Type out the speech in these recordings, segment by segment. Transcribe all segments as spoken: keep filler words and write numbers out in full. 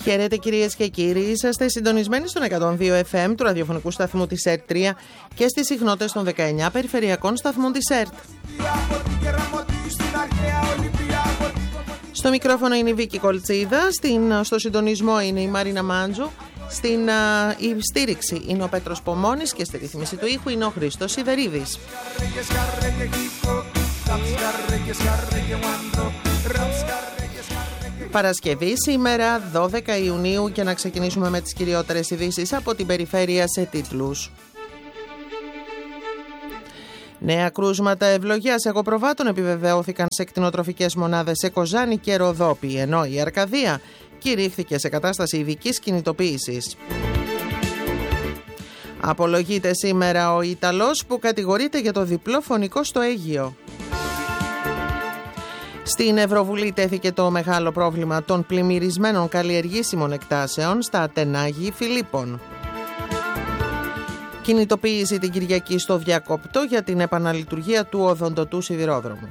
Χαίρετε κυρίες και κύριοι, είσαστε συντονισμένοι στον εκατόν δύο εφ εμ του ραδιοφωνικού σταθμού της ΕΡΤ τρία και στις συχνότητες των δεκαεννιά περιφερειακών σταθμών της ΕΡΤ. Στο μικρόφωνο είναι η Βίκη Κολτσίδα, στην, στο συντονισμό είναι η Μαρίνα Μάντζου, στην α, η στήριξη είναι ο Πέτρος Πομώνης και στη ρύθμιση του ήχου είναι ο Χρήστος Σιδερίδης. Παρασκευή σήμερα δώδεκα Ιουνίου και να ξεκινήσουμε με τις κυριότερες ειδήσεις από την περιφέρεια σε τίτλους. Νέα κρούσματα ευλογίας εγωπροβάτων επιβεβαιώθηκαν σε κτηνοτροφικές μονάδες σε Κοζάνη και Ροδόπη, ενώ η Αρκαδία κηρύχθηκε σε κατάσταση ειδικής κινητοποίησης. Απολογείται σήμερα ο Ιταλός που κατηγορείται για το διπλό φωνικό στο Αίγυο. Στην Ευρωβουλή τέθηκε το μεγάλο πρόβλημα των πλημμυρισμένων καλλιεργήσιμων εκτάσεων στα Ατενάγη Φιλίππων. Κινητοποίηση την Κυριακή στο Διακόπτο για την επαναλειτουργία του οδοντοτού σιδηρόδρομου.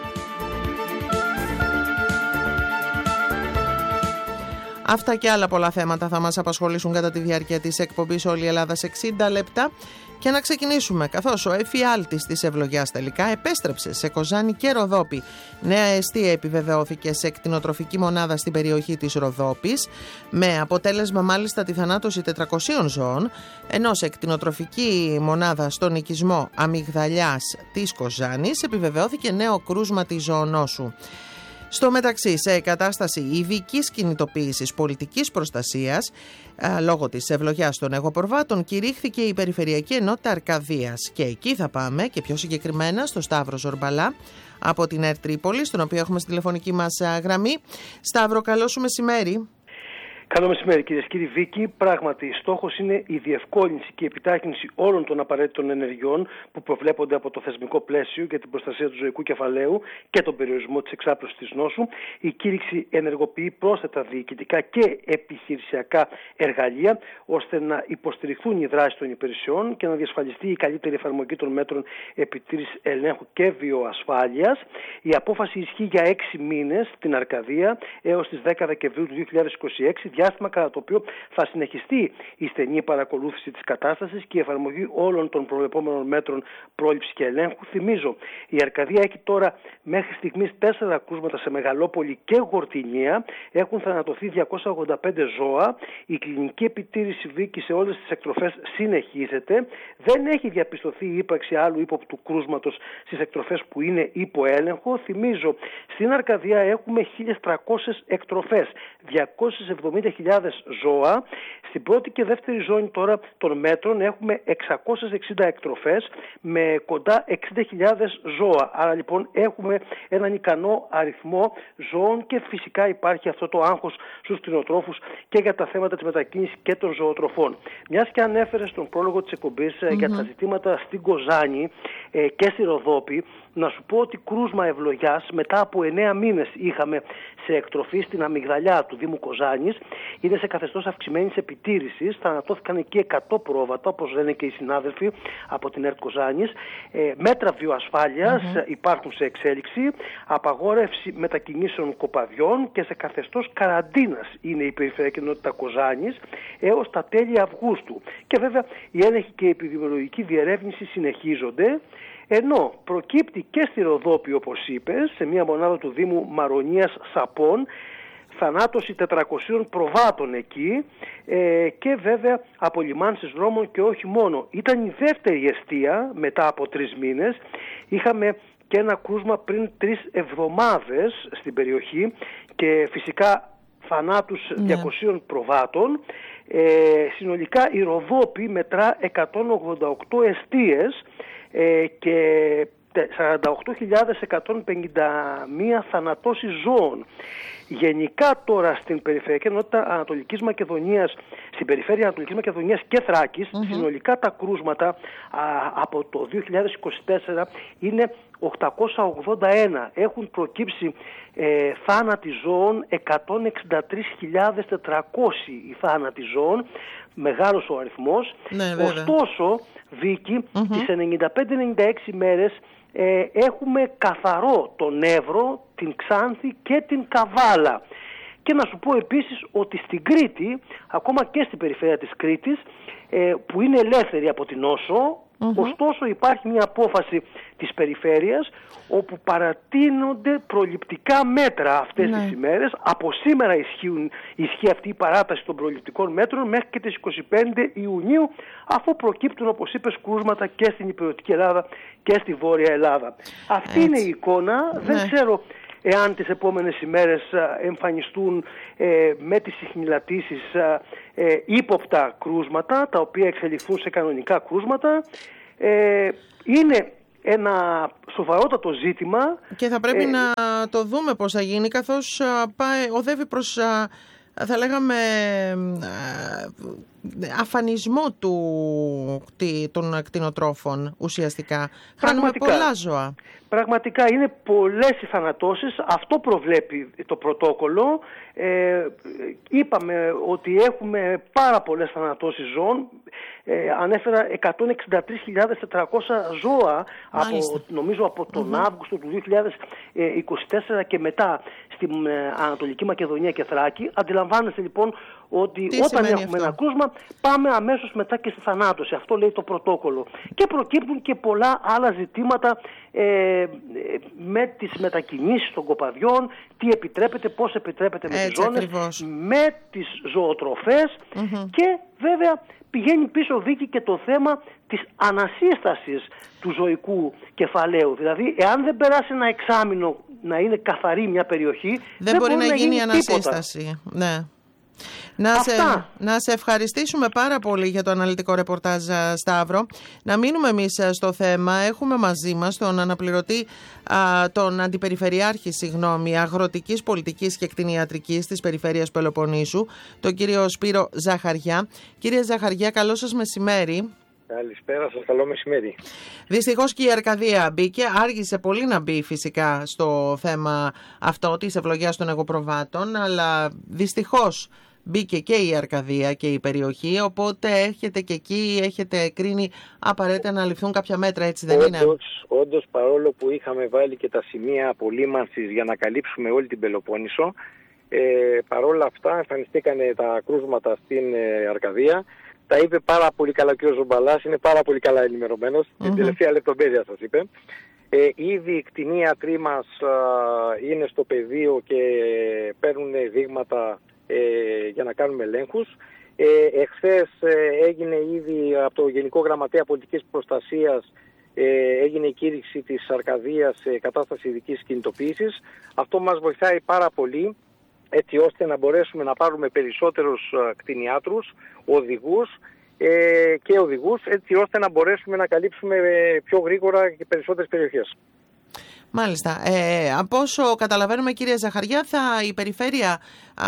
Αυτά και άλλα πολλά θέματα θα μας απασχολήσουν κατά τη διάρκεια της εκπομπής Όλη η Ελλάδα σε εξήντα λεπτά. Και να ξεκινήσουμε, καθώς ο εφιάλτης της ευλογιάς τελικά επέστρεψε σε Κοζάνη και Ροδόπη. Νέα εστία επιβεβαιώθηκε σε κτηνοτροφική μονάδα στην περιοχή της Ροδόπης, με αποτέλεσμα μάλιστα τη θανάτωση τετρακοσίων ζώων, ενώ σε κτηνοτροφική μονάδα στον οικισμό Αμυγδαλιάς της Κοζάνης επιβεβαιώθηκε νέο κρούσμα της ζωονόσου. Στο μεταξύ, σε κατάσταση ειδικής κινητοποίησης πολιτικής προστασίας, α, λόγω της ευλογιάς των εγωπροβάτων, κηρύχθηκε η Περιφερειακή Ενότητα Αρκαδίας. Και εκεί θα πάμε, και πιο συγκεκριμένα στο Σταύρο Ζορμπαλά, από την ΕΡΤ Τρίπολη, στον οποίο έχουμε στη τηλεφωνική μας γραμμή. Σταύρο, καλό σου μεσημέρι. Καλό μεσημέρι κυρίες και κύριοι. Βίκη, πράγματι στόχος είναι η διευκόλυνση και η επιτάχυνση όλων των απαραίτητων ενεργειών που προβλέπονται από το θεσμικό πλαίσιο για την προστασία του ζωικού κεφαλαίου και τον περιορισμό της εξάπλωσης της νόσου. Η κήρυξη ενεργοποιεί πρόσθετα διοικητικά και επιχειρησιακά εργαλεία ώστε να υποστηριχθούν οι δράσεις των υπηρεσιών και να διασφαλιστεί η καλύτερη εφαρμογή των μέτρων επιτήρησης, ελέγχου και βιοασφάλειας. Η απόφαση ισχύει για έξι μήνες στην Αρκαδία έως τις δέκα Δεκεμβρίου του δύο χιλιάδες είκοσι έξι. Διάστημα κατά το οποίο θα συνεχιστεί η στενή παρακολούθηση της κατάστασης και η εφαρμογή όλων των προβλεπόμενων μέτρων πρόληψης και ελέγχου. Θυμίζω, η Αρκαδία έχει τώρα μέχρι στιγμής τέσσερα κρούσματα σε Μεγαλόπολη και Γορτινία. Έχουν θανατωθεί διακόσια ογδόντα πέντε ζώα. Η κλινική επιτήρηση Βίκη σε όλες τις εκτροφές συνεχίζεται. Δεν έχει διαπιστωθεί η ύπαρξη άλλου ύποπτου κρούσματος στις εκτροφές που είναι υπό έλεγχο. Θυμίζω, στην Αρκαδία έχουμε χίλιες τριακόσιες εκτροφές, διακόσιες εβδομήντα χιλιάδες ζώα. Στην πρώτη και δεύτερη ζώνη τώρα των μέτρων έχουμε εξακόσιες εξήντα εκτροφές με κοντά εξήντα χιλιάδες ζώα. Άρα λοιπόν έχουμε έναν ικανό αριθμό ζώων και φυσικά υπάρχει αυτό το άγχος στους κτηνοτρόφους και για τα θέματα της μετακίνησης και των ζωοτροφών. Μιας και ανέφερε στον πρόλογο της εκπομπής mm-hmm. για τα ζητήματα στην Κοζάνη ε, και στη Ροδόπη, να σου πω ότι κρούσμα ευλογιάς μετά από εννέα μήνες είχαμε σε εκτροφή στην Αμυγδαλιά του Δήμου Κοζάνης. Είναι σε καθεστώς αυξημένης επιτήρησης. Θανατώθηκαν εκεί εκατό πρόβατα, όπως λένε και οι συνάδελφοι από την ΕΡΤ Κοζάνης. Ε, μέτρα βιοασφάλειας mm-hmm. υπάρχουν σε εξέλιξη. Απαγόρευση μετακινήσεων κοπαδιών και σε καθεστώς καραντίνας είναι η Περιφερειακή Ενότητα Κοζάνης έως τα τέλη Αυγούστου. Και βέβαια η έλεγχη και η επιδημιολογική διερεύνηση συνεχίζονται. Ενώ προκύπτει και στη Ροδόπη, όπως είπες, σε μια μονάδα του Δήμου Μαρονίας Σαπών, θανάτωση τετρακοσίων προβάτων εκεί ε, και βέβαια απολυμάνσεις δρόμων και όχι μόνο. Ήταν η δεύτερη εστία μετά από τρεις μήνες. Είχαμε και ένα κρούσμα πριν τρεις εβδομάδες στην περιοχή και φυσικά θανάτους yeah. διακοσίων προβάτων. Ε, συνολικά η Ροδόπη μετρά εκατόν ογδόντα οκτώ εστίες ε, και σαράντα οκτώ χιλιάδες εκατόν πενήντα μία θανατώσεις ζώων. Γενικά τώρα στην Περιφερειακή Ενότητα Ανατολικής Μακεδονίας, στην περιφέρεια Ανατολικής Μακεδονίας και Θράκης, mm-hmm. συνολικά τα κρούσματα α, από το δύο χιλιάδες είκοσι τέσσερα είναι οκτακόσια ογδόντα ένα. Έχουν προκύψει ε, θάνατοι ζώων εκατόν εξήντα τρεις χιλιάδες τετρακόσιοι θάνατοι ζώων, μεγάλος ο αριθμός. Ναι, ωστόσο, Βίκη, mm-hmm. τις ενενήντα πέντε ενενήντα έξι μέρες ε, έχουμε καθαρό τον Εύρο, την Ξάνθη και την Καβάλα. Και να σου πω επίσης ότι στην Κρήτη, ακόμα και στην περιφέρεια της Κρήτης, ε, που είναι ελεύθερη από την νόσο, mm-hmm. ωστόσο υπάρχει μια απόφαση της περιφέρειας όπου παρατείνονται προληπτικά μέτρα αυτές ναι. τις ημέρες. Από σήμερα ισχύουν, ισχύει αυτή η παράταση των προληπτικών μέτρων μέχρι και τις είκοσι πέντε Ιουνίου, αφού προκύπτουν, όπως είπες, κρούσματα και στην Ηπειρωτική Ελλάδα και στη Βόρεια Ελλάδα. Αυτή Έτσι. είναι η εικόνα. Ναι. Δεν ξέρω εάν τις επόμενες ημέρες εμφανιστούν ε, με τις συχνηλατήσεις ε, ύποπτα κρούσματα, τα οποία εξελιχθούν σε κανονικά κρούσματα. Ε, είναι ένα σοβαρότατο ζήτημα. Και θα πρέπει ε, να το δούμε πώς θα γίνει, καθώς πάει, οδεύει προς, θα λέγαμε, αφανισμό του, των κτηνοτρόφων ουσιαστικά. Χάνουμε πολλά ζώα. Πραγματικά είναι πολλές οι θανατώσεις, αυτό προβλέπει το πρωτόκολλο. Ε, είπαμε ότι έχουμε πάρα πολλές θανατώσεις ζώων. Ε, ανέφερα εκατόν εξήντα τρεις χιλιάδες τετρακόσια ζώα από, νομίζω από τον mm-hmm. Αύγουστο του δύο χιλιάδες είκοσι τέσσερα και μετά στην ε, Ανατολική Μακεδονία και Θράκη. Αντιλαμβάνεστε λοιπόν ότι Τι όταν έχουμε αυτό? ένα κρούσμα πάμε αμέσως μετά και στη θανάτωση. Αυτό λέει το πρωτόκολλο. Και προκύπτουν και πολλά άλλα ζητήματα ε, με τις μετακινήσεις των κοπαδιών, τι επιτρέπεται, πώς επιτρέπεται με Έτσι, τις ζώνες, ακριβώς. με τις ζωοτροφές mm-hmm. και βέβαια πηγαίνει πίσω, Βίκη, και το θέμα της ανασύστασης του ζωικού κεφαλαίου. Δηλαδή, εάν δεν περάσει ένα εξάμηνο να είναι καθαρή μια περιοχή, δεν, δεν μπορεί, μπορεί να, να γίνει, γίνει ανασύσταση. Ναι. Να σε, να σε ευχαριστήσουμε πάρα πολύ για το αναλυτικό ρεπορτάζ, Σταύρο. Να μείνουμε εμείς στο θέμα. Έχουμε μαζί μας τον αναπληρωτή, α, τον αντιπεριφερειάρχη, συγγνώμη, αγροτικής πολιτικής και κτηνιατρικής της περιφέρειας Πελοποννήσου, τον κύριο Σπύρο Ζαχαριά. Κύριε Ζαχαριά, καλό σας μεσημέρι. Καλησπέρα σας, καλό μεσημέρι. Δυστυχώς και η Αρκαδία μπήκε, άργησε πολύ να μπει φυσικά στο θέμα αυτό της ευλογίας των εγωπροβάτων, αλλά δυστυχώς μπήκε και η Αρκαδία και η περιοχή, οπότε έχετε και εκεί, έχετε κρίνει απαραίτητα να ληφθούν κάποια μέτρα, έτσι δεν όντως, είναι? Όντως, παρόλο που είχαμε βάλει και τα σημεία απολύμανσης για να καλύψουμε όλη την Πελοπόννησο, ε, παρόλα αυτά εμφανιστήκανε τα κρούσματα στην ε, Αρκαδία. Τα είπε πάρα πολύ καλά ο κ. Ζομπαλάς, είναι πάρα πολύ καλά ενημερωμένος, mm-hmm. την τελευταία λεπτομέρεια σας είπε. Ε, ήδη οι κτηνίατροι μας α, είναι στο πεδίο και παίρνουν δείγματα ε, για να κάνουμε ελέγχους. Ε, εχθές ε, έγινε ήδη από το Γενικό Γραμματέα Πολιτικής Προστασίας ε, έγινε η κήρυξη της Αρκαδίας σε κατάσταση ειδικής κινητοποίησης. Αυτό μας βοηθάει πάρα πολύ, έτσι ώστε να μπορέσουμε να πάρουμε περισσότερους κτηνιάτρους, οδηγούς ε, και οδηγούς, έτσι ώστε να μπορέσουμε να καλύψουμε πιο γρήγορα και περισσότερες περιοχές. Μάλιστα. Ε, από όσο καταλαβαίνουμε, κύριε Ζαχαριά, θα η περιφέρεια, α,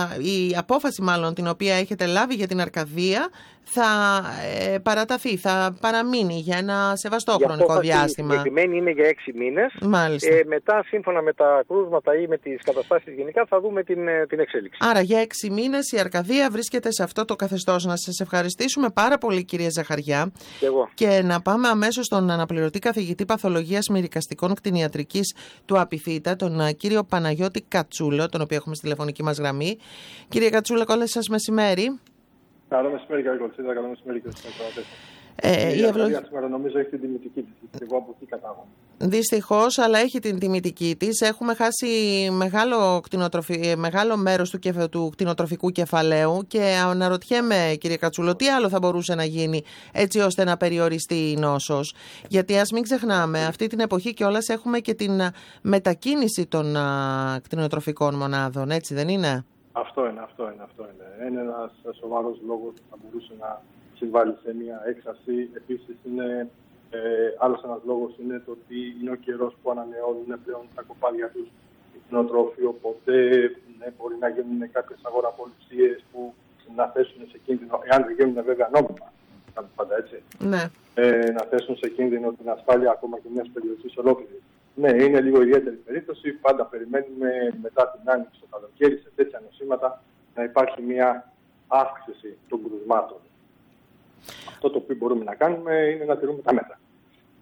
η απόφαση μάλλον την οποία έχετε λάβει για την Αρκαδία θα ε, παραταθεί, θα παραμείνει για ένα σεβαστό χρονικό διάστημα. Η συγκεκριμένη είναι για έξι μήνες. Μάλιστα. Ε, μετά, σύμφωνα με τα κρούσματα ή με τις καταστάσεις γενικά, θα δούμε την, την εξέλιξη. Άρα για έξι μήνες η Αρκαδία βρίσκεται σε αυτό το καθεστώς. Να σας ευχαριστήσουμε πάρα πολύ, κύριε Ζαχαριά. Και, εγώ. Και να πάμε αμέσως στον αναπληρωτή καθηγητή παθολογίας μυρικαστικών κτηνιατρικής του Απιθύτα, τον κύριο Παναγιώτη Κατσούλο, τον οποίο έχουμε στη τηλεφωνική μας γραμμή. Κύριε Κατσούλο, καλώς σας μεσημέρι. Καλό μεσημέρι, κύριε Κολτσίδα, καλό μεσημέρι και στους ακροατές. Ε, η ευλογία σήμερα νομίζω έχει την τιμητική της. Εγώ από εκεί κατάγομαι. Δυστυχώς, αλλά έχει την τιμητική της. Έχουμε χάσει μεγάλο, μεγάλο μέρος του, κεφ... του κτηνοτροφικού κεφαλαίου και αναρωτιέμαι, κύριε Κατσούλο, τι άλλο θα μπορούσε να γίνει έτσι ώστε να περιοριστεί η νόσος. Γιατί ας μην ξεχνάμε, αυτή την εποχή κιόλας έχουμε και την μετακίνηση των α, κτηνοτροφικών μονάδων, έτσι δεν είναι? Αυτό είναι, αυτό είναι, αυτό είναι. Είναι ένας σοβαρός λόγος που θα μπορούσε να συμβάλλει σε μια έξαρση. Επίσης, είναι, ε, άλλος ένας λόγος είναι το ότι είναι ο καιρός που ανανεώνουν πλέον τα κοπάδια τους οι κτηνοτρόφοι, οπότε ναι, μπορεί να γίνουν κάποιες αγοραπολισίες που να θέσουν σε κίνδυνο, εάν δεν γίνουν βέβαια νόμιμα, πάντα έτσι, ναι. ε, να θέσουν σε κίνδυνο την ασφάλεια ακόμα και μιας περιοχής ολόκληρης. Ναι, είναι λίγο ιδιαίτερη περίπτωση. Πάντα περιμένουμε μετά την άνοιξη το καλοκαίρι σε τέτοια νοσήματα να υπάρχει μια αύξηση των κρουσμάτων. Αυτό το οποίο μπορούμε να κάνουμε είναι να τηρούμε τα μέτρα.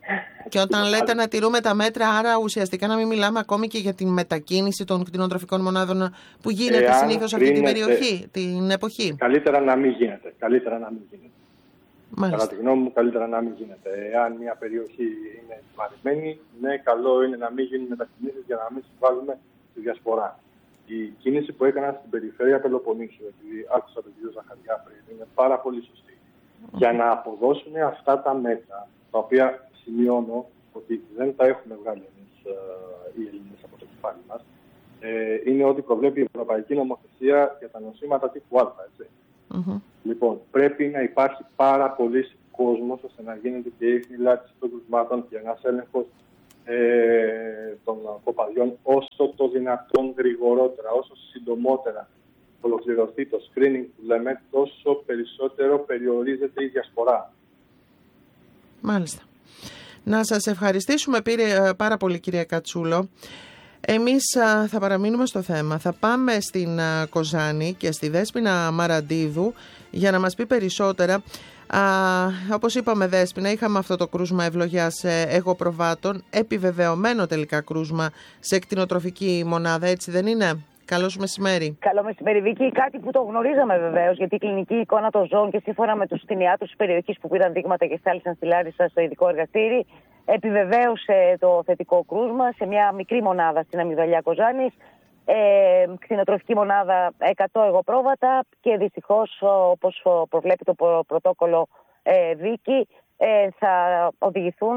Και όταν λέτε να τηρούμε τα μέτρα, άρα ουσιαστικά να μην μιλάμε ακόμη και για την μετακίνηση των κτηνοτροφικών μονάδων που γίνεται συνήθως αυτή την περιοχή, την εποχή. Καλύτερα να μην γίνεται. Καλύτερα να μην γίνεται. Μάλιστα. Κατά τη γνώμη μου, καλύτερα να μην γίνεται. Εάν μια περιοχή είναι βαρεμένη, ναι, καλό είναι να μην γίνουν μετακινήσεις για να μην συμβάλλουμε στη διασπορά. Η κίνηση που έκανα στην περιφέρεια Πελοποννήσου, επειδή άκουσα τον κύριο Ζαχαριά πριν, είναι πάρα πολύ σωστή. Mm-hmm. Για να αποδώσουν αυτά τα μέτρα, τα οποία σημειώνω ότι δεν τα έχουμε βγάλει εμείς ε, οι Έλληνες από το κεφάλι μας, ε, είναι ότι προβλέπει η Ευρωπαϊκή Νομοθεσία για τα νοσήματα τύπου Α. Έτσι. Mm-hmm. Λοιπόν, πρέπει να υπάρχει πάρα πολύ κόσμος ώστε να γίνεται και η χνηλάτιση των κρουσμάτων και ένας έλεγχος ε, των κοπαδιών όσο το δυνατόν γρηγορότερα, όσο συντομότερα ολοκληρωθεί το screening που λέμε, τόσο περισσότερο περιορίζεται η διασπορά. Μάλιστα. Να σας ευχαριστήσουμε πήρε, πάρα πολύ, κυρία Κατσούλο. Εμείς α, θα παραμείνουμε στο θέμα. Θα πάμε στην α, Κοζάνη και στη Δέσποινα Μαραντίδου για να μας πει περισσότερα. Α, όπως είπαμε, Δέσποινα, είχαμε αυτό το κρούσμα ευλογιάς ε, εγωπροβάτων, επιβεβαιωμένο τελικά κρούσμα σε κτηνοτροφική μονάδα, έτσι δεν είναι? Καλώς μεσημέρι. Καλό μεσημέρι, Βίκη. Κάτι που το γνωρίζαμε βεβαίως, γιατί η κλινική εικόνα των ζώων και σύμφωνα με τους κτηνιάτρους της περιοχής που πήραν δείγματα και στάλησαν στη Λάρισα στο ειδικό εργαστήρι, επιβεβαίωσε το θετικό κρούσμα σε μια μικρή μονάδα στην Αμυγδαλιά Κοζάνης. Ε, κτηνοτροφική μονάδα εκατό εγωπρόβατα και δυστυχώς, όπως προβλέπει το πρωτόκολλο ε, Βίκη, ε, θα οδηγηθούν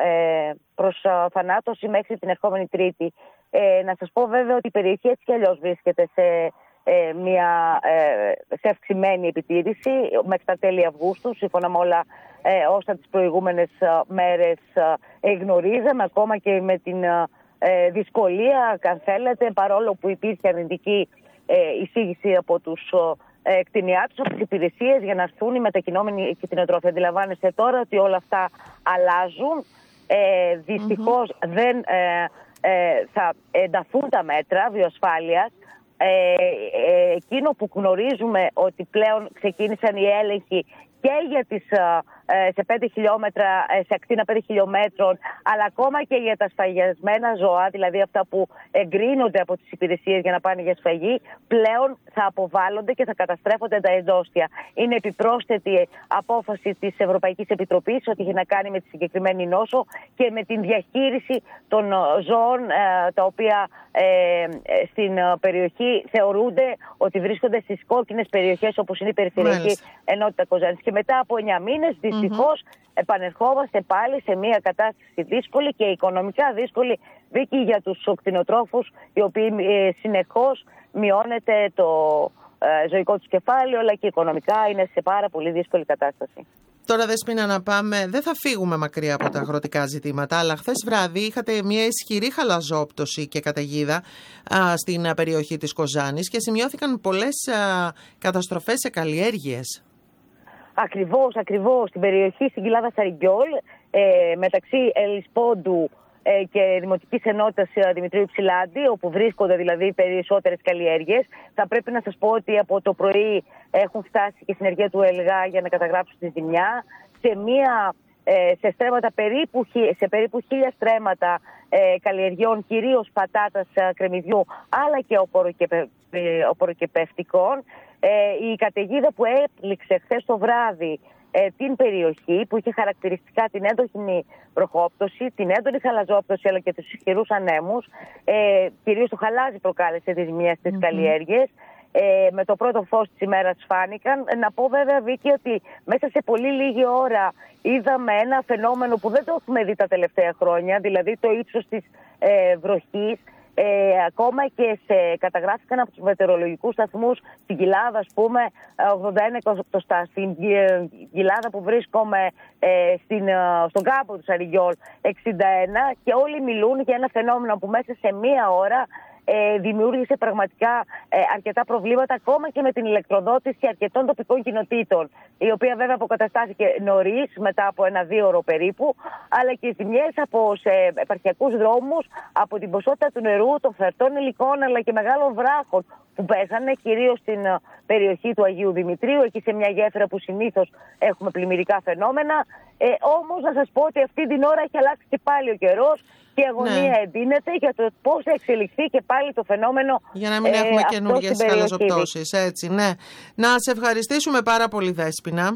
ε, προς θανάτωση μέχρι την ερχόμενη Τρίτη. Ε, να σας πω βέβαια ότι η περιοχή έτσι κι αλλιώς βρίσκεται σε, ε, μια, ε, σε αυξημένη επιτήρηση μέχρι τα τέλη Αυγούστου, σύμφωνα με όλα ε, όσα τις προηγούμενες ε, μέρες ε, γνωρίζαμε, ακόμα και με την ε, δυσκολία, αν θέλετε, παρόλο που υπήρχε αρνητική ε, εισήγηση από τους ε, κτηνιάτρους, από τις υπηρεσίες για να έρθουν οι μετακινόμενοι κτηνοτρόφοι. Αντιλαμβάνεστε τώρα ότι όλα αυτά αλλάζουν. Ε, δυστυχώς mm-hmm. δεν... Ε, Ε, θα ενταθούν τα μέτρα βιοασφάλειας. Ε, ε, εκείνο που γνωρίζουμε ότι πλέον ξεκίνησαν οι έλεγχοι και για τις, ε, σε πέντε χιλιόμετρα, σε ακτίνα πέντε χιλιόμετρων, αλλά ακόμα και για τα σφαγιασμένα ζώα, δηλαδή αυτά που εγκρίνονται από τις υπηρεσίες για να πάνε για σφαγή, πλέον θα αποβάλλονται και θα καταστρέφονται τα εντόστια. Είναι επιπρόσθετη απόφαση της Ευρωπαϊκής Επιτροπής ότι έχει να κάνει με τη συγκεκριμένη νόσο και με την διαχείριση των ζώων ε, τα οποία ε, στην περιοχή θεωρούνται ότι βρίσκονται στις κόκκινες περιοχές, όπως είναι η περιφερειακή ενότητα Κοζάνης. Και μετά από εννιά μήνες, δυστυχώς, mm-hmm. επανερχόμαστε πάλι σε μια κατάσταση δύσκολη και οικονομικά δύσκολη, Βίκη, για τους κτηνοτρόφους, οι οποίοι ε, συνεχώς μειώνεται το ε, ζωικό τους κεφάλαιο, αλλά και οικονομικά είναι σε πάρα πολύ δύσκολη κατάσταση. Τώρα, Δέσποινα, να πάμε, δεν θα φύγουμε μακριά από τα αγροτικά ζητήματα, αλλά χθες βράδυ είχατε μια ισχυρή χαλαζόπτωση και καταιγίδα α, στην περιοχή της Κοζάνης και σημειώθηκαν πολλές α, καταστροφές σε καλλιέργειες. Ακριβώς, ακριβώς. Στην περιοχή, στην κοιλάδα Σαριγκιόλ, ε, μεταξύ Ελισπόντου ε, και Δημοτικής Ενότητας Δημητρίου Ψηλάντη, όπου βρίσκονται δηλαδή περισσότερες καλλιέργειες. Θα πρέπει να σας πω ότι από το πρωί έχουν φτάσει και συνεργεία του ΕΛΓΑ για να καταγράψουν τη ζημιά. Σε, μία, ε, σε, στρέμματα περίπου, σε περίπου χίλια στρέμματα ε, καλλιεργειών, κυρίως πατάτας, κρεμμυδιού, αλλά και οποροκεπευτικών. Ε, η καταιγίδα που έπληξε χθες το βράδυ ε, την περιοχή, που είχε χαρακτηριστικά την έντονη βροχόπτωση, την έντονη χαλαζόπτωση, αλλά και τους ισχυρούς ανέμους, ε, κυρίως το χαλάζι προκάλεσε τις ζημιές στις mm-hmm. καλλιέργειες. Ε, με το πρώτο φως της ημέρας φάνηκαν. Να πω βέβαια, Βίκη, ότι μέσα σε πολύ λίγη ώρα είδαμε ένα φαινόμενο που δεν το έχουμε δει τα τελευταία χρόνια, δηλαδή το ύψος της ε, βροχής. Ε, ακόμα και σε, καταγράφηκαν από τους μετεωρολογικούς σταθμούς στην κοιλάδα, ας πούμε, ογδόντα ένα εκατοστά, στην κοιλάδα που βρίσκομαι ε, στην, στον κάμπο του Σαριγκιόλ εξήντα ένα, και όλοι μιλούν για ένα φαινόμενο που μέσα σε μία ώρα ε, δημιούργησε πραγματικά ε, αρκετά προβλήματα, ακόμα και με την ηλεκτροδότηση αρκετών τοπικών κοινοτήτων, η οποία βέβαια αποκαταστάθηκε νωρίς, μετά από ένα-δύο ώρο περίπου, αλλά και ζημιές από σε επαρχιακούς δρόμους, από την ποσότητα του νερού, των φερτών υλικών, αλλά και μεγάλων βράχων που πέσανε, κυρίως στην περιοχή του Αγίου Δημητρίου, εκεί σε μια γέφυρα που συνήθως έχουμε πλημμυρικά φαινόμενα. Ε, όμως να σας πω ότι αυτή την ώρα έχει αλλάξει και πάλι ο καιρός και η αγωνία ναι. εντείνεται για το πώς θα εξελιχθεί και πάλι το φαινόμενο. Για να μην ε, έχουμε καινούργιες χαλαζοπτώσεις. Έτσι, ναι. Να σε ευχαριστήσουμε πάρα πολύ, Δέσποινα.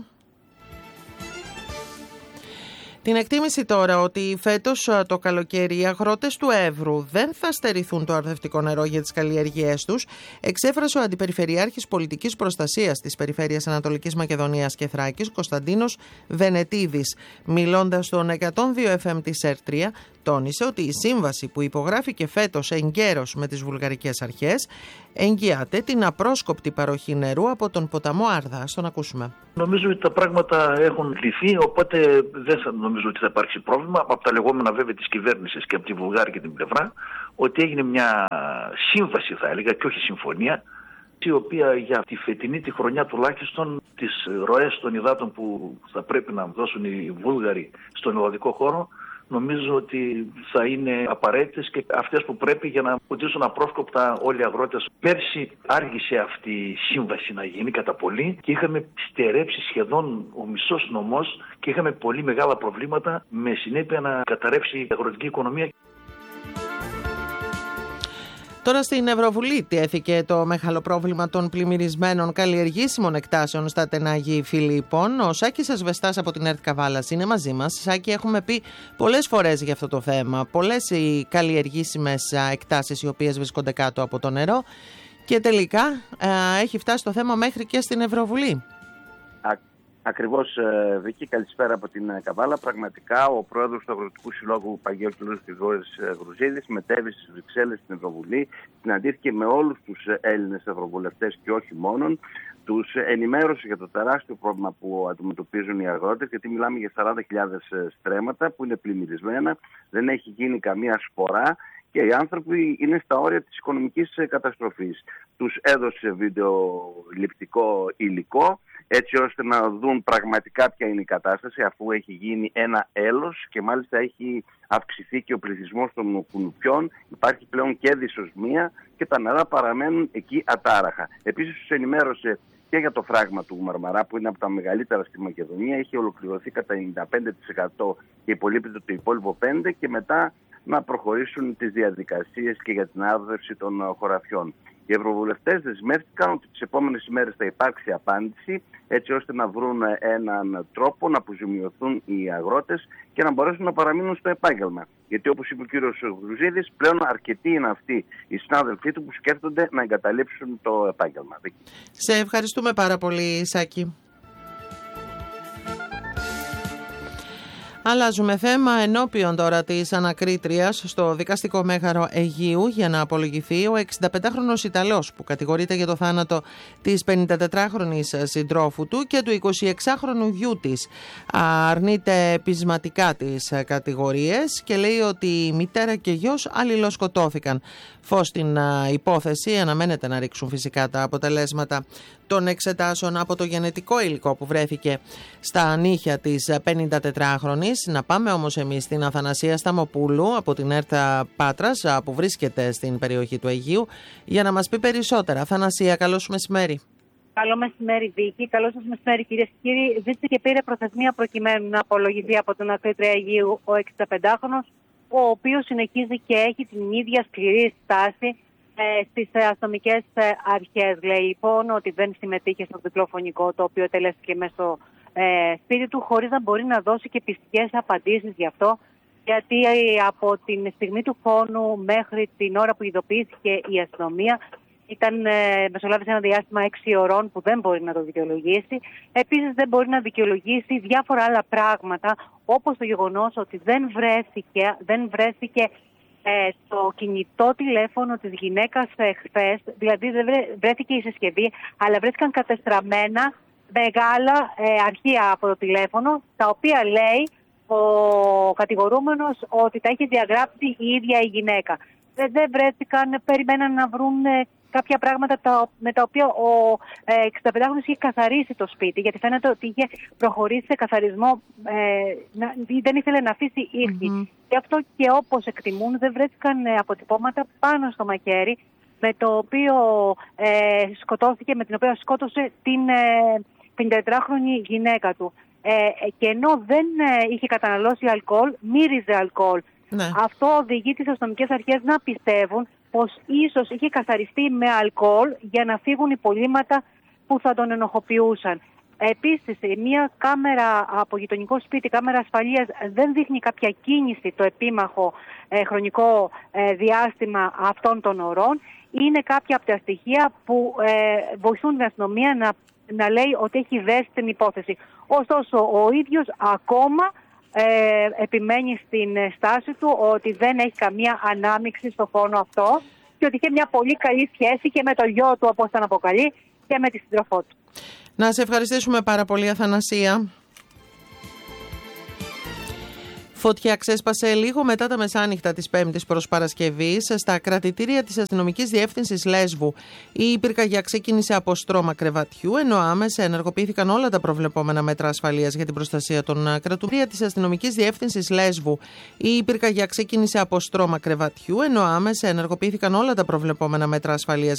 Την εκτίμηση τώρα ότι φέτος το καλοκαίρι οι αγρότες του Εύρου δεν θα στερηθούν το αρδευτικό νερό για τις καλλιέργειές τους, εξέφρασε ο Αντιπεριφερειάρχης Πολιτικής Προστασίας της Περιφέρειας Ανατολικής Μακεδονίας και Θράκης, Κωνσταντίνος Βενετίδης. Μιλώντας στον εκατόν δύο εφ εμ της ΕΡΤΡΙΑ, τόνισε ότι η σύμβαση που υπογράφηκε φέτος εγκαίρως με τις βουλγαρικές αρχές εγγυάται την απρόσκοπτη παροχή νερού από τον ποταμό Άρδα. Ας τον ακούσουμε. Νομίζω ότι τα πράγματα έχουν λυθεί, οπότε δεν θα νομίζω ότι θα υπάρξει πρόβλημα. Από τα λεγόμενα βέβαια της κυβέρνησης και από τη βουλγάρικη την πλευρά, ότι έγινε μια σύμβαση, θα έλεγα, και όχι συμφωνία, η οποία για τη φετινή τη χρονιά τουλάχιστον τις ροές των υδάτων που θα πρέπει να δώσουν οι Βούλγαροι στον ελλαδικό χώρο, νομίζω ότι θα είναι απαραίτητες και αυτές που πρέπει για να ποτίσουν απρόσκοπτα όλοι οι αγρότες. Πέρσι άργησε αυτή η σύμβαση να γίνει κατά πολύ και είχαμε στερέψει σχεδόν ο μισός νομός και είχαμε πολύ μεγάλα προβλήματα με συνέπεια να καταρρεύσει η αγροτική οικονομία. Τώρα στην Ευρωβουλή τέθηκε το μεγάλο πρόβλημα των πλημμυρισμένων καλλιεργήσιμων εκτάσεων στα Τενά Γη Φιλίππων. Ο Σάκης Ασβεστάς από την ΕΡΤ Καβάλας είναι μαζί μας. Σάκη, έχουμε πει πολλές φορές για αυτό το θέμα. Πολλές οι καλλιεργήσιμες εκτάσεις οι οποίες βρίσκονται κάτω από το νερό και τελικά ε, έχει φτάσει το θέμα μέχρι και στην Ευρωβουλή. Ακριβώς, Βίκη, καλησπέρα από την Καβάλα. Πραγματικά ο πρόεδρος του Αγροτικού Συλλόγου Παγιός Γρηγόρης Γρουζίδης μετέβη στις Βρυξέλλες στην Ευρωβουλή, συναντήθηκε με όλους τους Έλληνες ευρωβουλευτές και όχι μόνον. Τους ενημέρωσε για το τεράστιο πρόβλημα που αντιμετωπίζουν οι αγρότες, γιατί μιλάμε για σαράντα χιλιάδες στρέμματα που είναι πλημμυρισμένα, δεν έχει γίνει καμία σπορά και οι άνθρωποι είναι στα όρια της οικονομικής καταστροφής. Τους έδωσε βιντεοληπτικό υλικό, έτσι ώστε να δουν πραγματικά ποια είναι η κατάσταση, αφού έχει γίνει ένα έλος και μάλιστα έχει αυξηθεί και ο πληθυσμός των κουνουπιών, υπάρχει πλέον και δυσοσμία και τα νερά παραμένουν εκεί ατάραχα. Επίσης τους ενημέρωσε και για το φράγμα του Μαρμαρά, που είναι από τα μεγαλύτερα στη Μακεδονία, έχει ολοκληρωθεί κατά ενενήντα πέντε τοις εκατό και υπολείπεται το υπόλοιπο πέντε τοις εκατό και μετά να προχωρήσουν τις διαδικασίες και για την άρδευση των χωραφιών. Οι ευρωβουλευτές δεσμεύτηκαν ότι τις επόμενες ημέρες θα υπάρξει απάντηση, έτσι ώστε να βρουν έναν τρόπο να αποζημιωθούν οι αγρότες και να μπορέσουν να παραμείνουν στο επάγγελμα. Γιατί όπως είπε ο κύριος Γρουζίδης, πλέον αρκετοί είναι αυτοί οι συνάδελφοί του που σκέφτονται να εγκαταλείψουν το επάγγελμα. Σε ευχαριστούμε πάρα πολύ, Σάκη. Αλλάζουμε θέμα. Ενώπιον τώρα της ανακρίτριας στο δικαστικό μέγαρο Αιγείου για να απολογηθεί ο εξηνταπεντάχρονος Ιταλός που κατηγορείται για το θάνατο της πενηντατετράχρονης συντρόφου του και του εικοσιεξάχρονου γιού της. Αρνείται πεισματικά τις κατηγορίες και λέει ότι η μητέρα και γιος αλληλοσκοτώθηκαν. Φως στην υπόθεση, αναμένεται να ρίξουν φυσικά τα αποτελέσματα των εξετάσεων από το γενετικό υλικό που βρέθηκε στα νύχια της πενηντατετράχρονης. Να πάμε όμως εμείς στην Αθανασία Σταμοπούλου από την ΕΡΤ Πάτρας που βρίσκεται στην περιοχή του Αιγείου για να μας πει περισσότερα. Αθανασία, καλώς μεσημέρι. Καλό μεσημέρι, Βίκη. Καλό σας μεσημέρι, κυρίες και κύριοι. Ζήτησε και πήρε προθεσμία προκειμένου να απολογηθεί από τον ακρίτρια Αιγείου ο εξηνταπεντάχρονος, ο οποίος συνεχίζει και έχει την ίδια σκληρή στάση ε, στις αστυνομικές αρχές. Λέει λοιπόν ότι δεν συμμετείχε στο διπλοφωνικό, το οποίο τελέστηκε μέσα στο ε, σπίτι του, χωρίς να μπορεί να δώσει και πιστικές απαντήσεις γι' αυτό, γιατί ε, από την στιγμή του φόνου μέχρι την ώρα που ειδοποιήθηκε η αστυνομία ήταν ε, μεσολάβησε ένα διάστημα έξι ωρών που δεν μπορεί να το δικαιολογήσει. Επίσης δεν μπορεί να δικαιολογήσει διάφορα άλλα πράγματα, όπως το γεγονός ότι δεν βρέθηκε, δεν βρέθηκε ε, το κινητό τηλέφωνο της γυναίκας ε, χθες, δηλαδή δεν βρέθηκε η συσκευή, αλλά βρέθηκαν κατεστραμμένα μεγάλα ε, αρχεία από το τηλέφωνο, τα οποία λέει ο κατηγορούμενος ότι τα είχε διαγράψει η ίδια η γυναίκα. ε, δεν βρέθηκαν, περιμέναν να βρουν ε, κάποια πράγματα τα, με τα οποία ο ε, εξηνταπεντάχρονος είχε καθαρίσει το σπίτι, γιατί φαίνεται ότι είχε προχωρήσει σε καθαρισμό, ε, να, δεν ήθελε να αφήσει ίχνη. Mm-hmm. Γι' αυτό και όπως εκτιμούν δεν βρέθηκαν ε, αποτυπώματα πάνω στο μαχαίρι με το οποίο ε, σκοτώθηκε, με την οποία σκότωσε την ε, πενηντατετράχρονη γυναίκα του. Ε, και ενώ δεν ε, είχε καταναλώσει αλκοόλ, μύριζε αλκοόλ. Ναι. Αυτό οδηγεί τις αστυνομικές αρχές να πιστεύουν πως ίσως είχε καθαριστεί με αλκοόλ για να φύγουν υπολείμματα που θα τον ενοχοποιούσαν. Επίσης, μια κάμερα από γειτονικό σπίτι, κάμερα ασφαλείας, δεν δείχνει κάποια κίνηση το επίμαχο ε, χρονικό ε, διάστημα αυτών των ωρών. Είναι κάποια από τα στοιχεία που ε, βοηθούν την αστυνομία να, να λέει ότι έχει δέσει την υπόθεση. Ωστόσο, ο ίδιος ακόμα ε, επιμένει στην στάση του ότι δεν έχει καμία ανάμειξη στο φόνο αυτό και ότι είχε μια πολύ καλή σχέση και με το γιο του, όπως τον αποκαλεί, και με τη σύντροφό του. Να σε ευχαριστήσουμε πάρα πολύ, Αθανασία. Φωτιά ξέσπασε λίγο μετά τα μεσάνυχτα της Πέμπτης προς Παρασκευής στα κρατητήρια της Αστυνομικής Διεύθυνσης Λέσβου. Η πυρκαγιά ξεκίνησε από στρώμα κρεβατιού, ενώ άμεσα ενεργοποιήθηκαν όλα τα προβλεπόμενα μέτρα ασφαλείας για την προστασία των κρατητήρια της Αστυνομικής Διεύθυνσης Λέσβου. Η πυρκαγιά ξεκίνησε από στρώμα κρεβατιού, ενώ άμεσα ενεργοποιήθηκαν όλα τα προβλεπόμενα μέτρα ασφαλείας